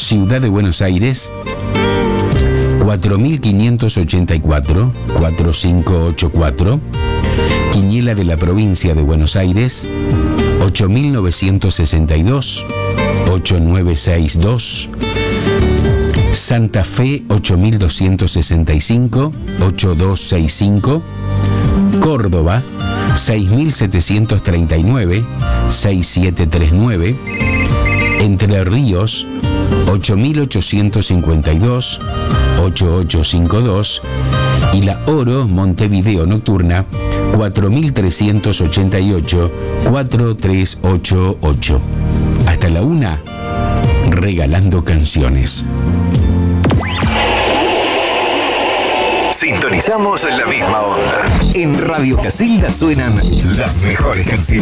Ciudad de Buenos Aires, 4584, 4584. Quiniela de la Provincia de Buenos Aires, 8962, 8962. Santa Fe, 8265, 8265. Córdoba, 6739, 6739. Entre Ríos, 8852, 8852. Y La Oro, Montevideo Nocturna, 4388, 4388. Hasta la 1, regalando canciones. Sintonizamos la misma onda. En Radio Casilda suenan las mejores canciones.